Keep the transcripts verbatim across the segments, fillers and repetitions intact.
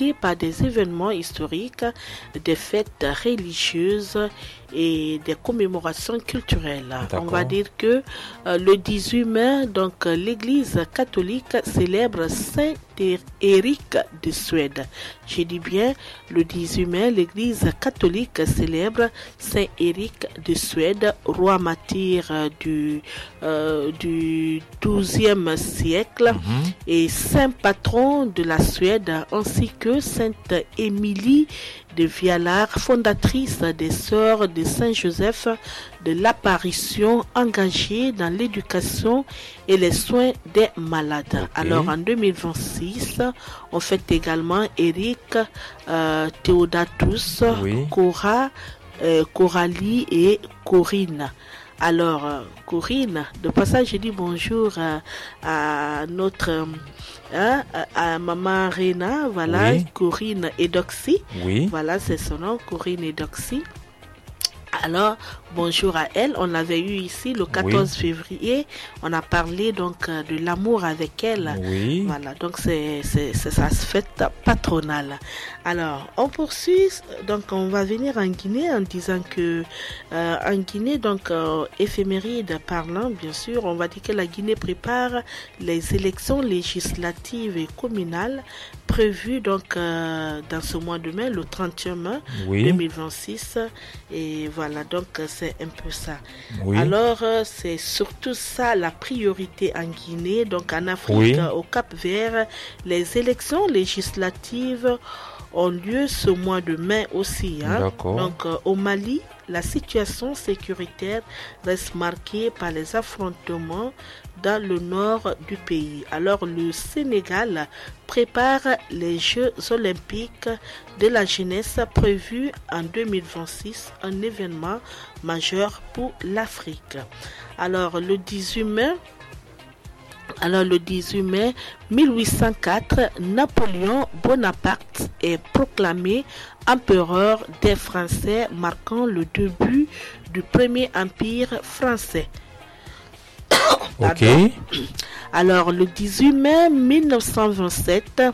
marquée par des événements historiques, des fêtes religieuses et des commémorations culturelles. D'accord. On va dire que euh, le dix-huit mai, donc euh, l'Église catholique célèbre Saint Éric de Suède. Je dis bien, le dix-huit mai, l'Église catholique célèbre Saint Éric de Suède, roi martyr euh, du, euh, du douzième siècle Mhm. et saint patron de la Suède, ainsi que Sainte Émilie de Vialar, fondatrice des Sœurs de Saint-Joseph de l'Apparition, engagée dans l'éducation et les soins des malades. Ok. Alors en deux mille vingt-six, on fête également Eric euh, Theodatus, Oui. Cora, euh, Coralie et Corinne. Alors, euh, Corinne, de passage, je dis bonjour euh, à notre, euh, hein, à, à maman Réna, voilà, Oui. Corinne Edoxy, Oui. voilà, c'est son nom, Corinne Edoxy. Alors, bonjour à elle. On l'avait eu ici le quatorze février. On a parlé donc euh, de l'amour avec elle. Oui. Voilà, donc c'est c'est c'est sa fête patronale. Alors, on poursuit. Donc, on va venir en Guinée en disant que euh, en Guinée, donc euh, éphéméride parlant, bien sûr, on va dire que la Guinée prépare les élections législatives et communales prévues donc euh, dans ce mois de mai, le trente et un mai Oui. deux mille vingt-six. Et voilà, donc euh, c'est un peu ça. Oui. Alors, euh, c'est surtout ça la priorité en Guinée. Donc, en Afrique, Oui. euh, au Cap-Vert, les élections législatives ont lieu ce mois de mai aussi. Hein. D'accord. Donc, euh, au Mali, la situation sécuritaire reste marquée par les affrontements dans le nord du pays. Alors, le Sénégal prépare les Jeux olympiques de la jeunesse prévus en deux mille vingt-six, un événement majeur pour l'Afrique. Alors, le dix-huit mai, alors le dix-huit mai mille huit cent quatre, Napoléon Bonaparte est proclamé empereur des Français, marquant le début du premier empire français. Ok. Pardon. Alors le dix-huit mai mille neuf cent vingt-sept,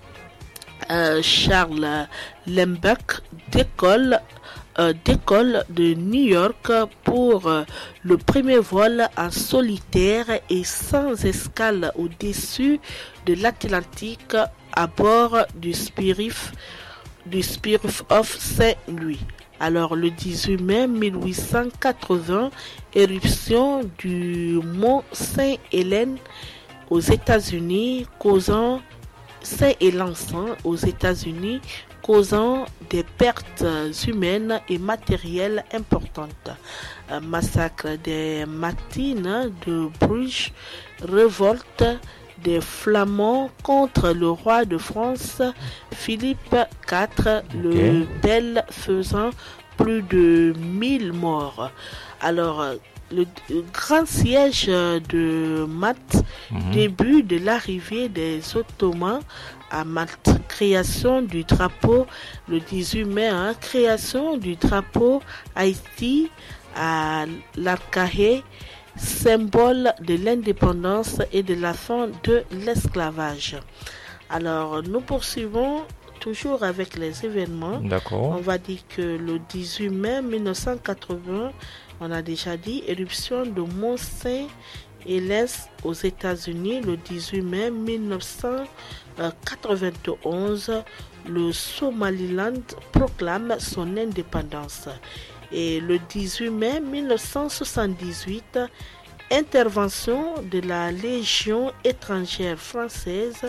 euh, Charles Lindbergh décolle Euh, d'école de New York pour euh, le premier vol en solitaire et sans escale au-dessus de l'Atlantique à bord du Spirit, du Spirit of Saint-Louis. Alors le dix-huit mai mille huit cent quatre-vingts, éruption du mont Saint-Hélène aux États-Unis, causant Saint-Hélène aux États-Unis, causant des pertes humaines et matérielles importantes. Un massacre des Matines de Bruges, révolte des Flamands contre le roi de France Philippe quatre, okay. Le Bel, faisant plus de mille morts. Alors, le, le grand siège de Malte, mm-hmm. début de l'arrivée des Ottomans à Malte, création du drapeau le dix-huit mai, hein, création du drapeau Haïti à l'Arcahé, symbole de l'indépendance et de la fin de l'esclavage. Alors, nous poursuivons toujours avec les événements. D'accord. On va dire que le dix-huit mai mille neuf cent quatre-vingts, on a déjà dit, éruption de Mont Saint-Hélène aux États-Unis. Le dix-huit mai mille neuf cent quatre-vingt-onze, le Somaliland proclame son indépendance. Et le dix-huit mai mille neuf cent soixante-dix-huit, intervention de la Légion étrangère française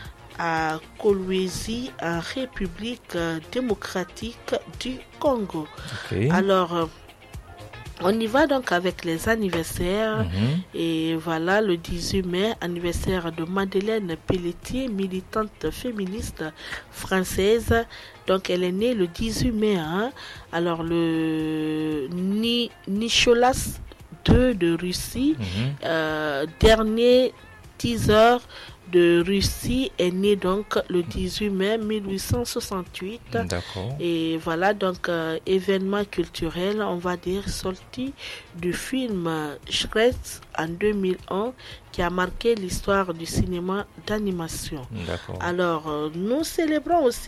à Kolwezi, en République démocratique du Congo. Okay. Alors, on y va donc avec les anniversaires. Mm-hmm. Et voilà, le dix-huit mai, anniversaire de Madeleine Pelletier, militante féministe française. Donc, elle est née le dix-huit mai. Hein. Alors, le Ni- Nicholas deux de Russie, mm-hmm. euh, dernier teaser de Russie, est né donc le dix-huit mai mille huit cent soixante-huit. D'accord. Et voilà donc euh, événement culturel, on va dire, sorti du film Shrek en deux mille un, qui a marqué l'histoire du cinéma d'animation. D'accord. Alors euh, nous célébrons aussi